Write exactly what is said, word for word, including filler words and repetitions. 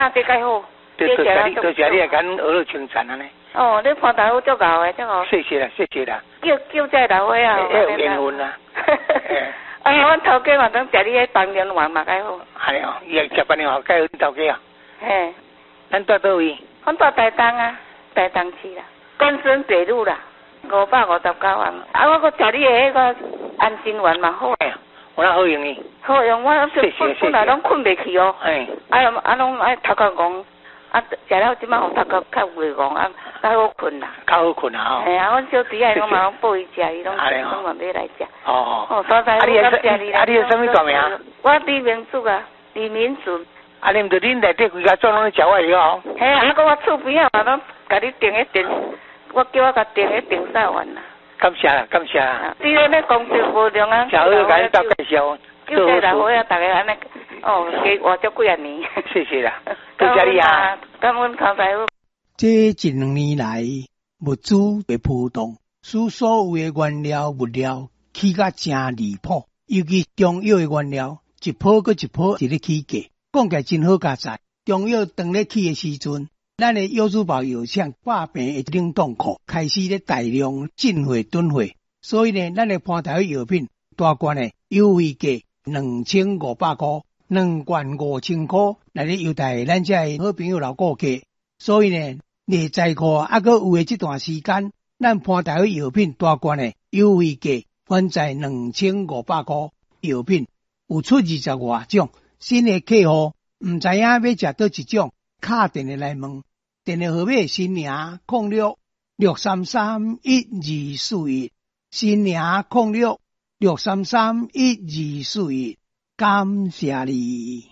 啊，这介好。 对，多谢你，多谢你来跟鹅肉称赞安尼。 哦，你看大夫足够的，足够。 谢谢啦，谢谢啦。 叫叫这老伙啊。 要有缘分啦。 哎，阮头家嘛当食你迄帮年丸嘛介好。 系哦，伊食帮年丸介好，你头家啊。 嘿。 咱住倒位？ 阮住台东啊，台东市啦，关山北路啦，五百五十九元。啊，我搁食你的迄个安心丸嘛好。 哎呀，我那好用呢。 好用，我本本来拢困袂去哦。哎。啊啊，拢爱头壳戆。啊，食了即摆互头壳较有力戆啊，较好困啦。较好困啊！吼。 哎呀，阮小弟啊，拢嘛拢报伊食，伊拢拢嘛要来食。 哦哦。 哦，多谢你感谢你啦。 啊，你什么大名？ 我李明珠啊，李明珠。 啊，你毋着恁内底规家总拢食我药？ 嘿，啊，搁我厝边啊，拢甲你订迄订，我叫我甲订迄订晒完啦。 感谢啦，感谢啦。 你咧咧工作无量啊？ 正好甲你搭介绍。 叫介绍伙啊，大家安尼哦，加活足几啊年。 谢谢啦，多谢你啊。 感恩康大夫。 这一两年来，物资被波动，使所有的原料物料起价真离谱，尤其中药的原料一波搁一波伫咧起价，讲起来真好加载。中药当咧起的时阵，咱的药珠宝药厂百平的冷冻库开始咧大量进货囤货，所以呢，咱的潘台药品大罐的优惠价两千五百块，两罐五千块来咧优待咱这好朋友老顾客。所以呢，内在库啊，搁有的这段时间，咱潘台药品大罐的优惠价翻在两千五百块，药品有出二十外种。新的客户唔知影要食倒一种，敲电话来问，电话号码新娘零六六三三一二四一，新娘零六六三三一二四一，感谢你。